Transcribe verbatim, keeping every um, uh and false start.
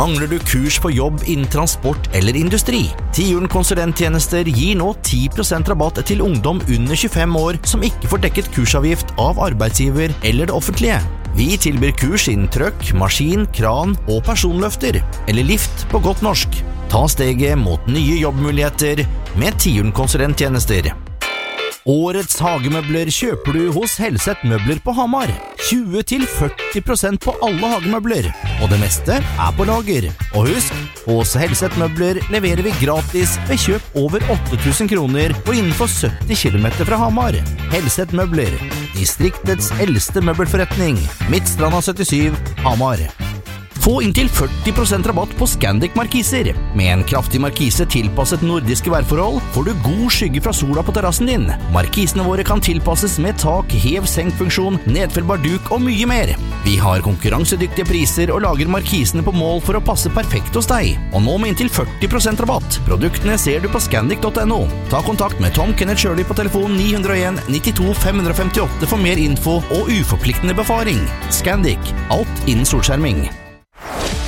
Mangler du kurs på jobb innen transport eller industri? Tiuren konsulenttjenester gir nå ti prosent rabatt til ungdom under tjuefem år som ikke får dekket kursavgift av arbeidsgiver eller det offentlige. Vi tilbyr kurs innen trøkk, maskin, kran og personløfter, eller lift på godt norsk. Ta steget mot nye jobbmuligheter med Tiuren konsulenttjenester. Årets hagemøbler kjøper du hos Helseth Møbler på Hamar. tjue til førti prosent på alle hagemøbler, og det meste er på lager. Og husk, hos Helseth Møbler leverer vi gratis ved kjøp over åtte tusen kroner og innenfor sytti kilometer fra Hamar. Helseth Møbler, distriktets eldste møbelforretning, Midtstranda syttisju, Hamar. Få inntil førti prosent rabatt på Scandic markiser. Med en kraftig markise tilpasset nordiske værforhold får du god skygge fra sola på terrassen din. Markisene våre kan tilpasses med tak, hev, senkfunksjon, nedfellbar duk og mye mer. Vi har konkurransedyktige priser og lager markisene på mål for å passe perfekt hos deg. Og nå med inntil førti prosent rabatt. Produktene ser du på scandic punktum no. Ta kontakt med Tom Kenneth Shirley på telefon ni null en nittito fem femtiåtte for mer info og uforpliktende befaring. Scandic, alt innen solskjerming.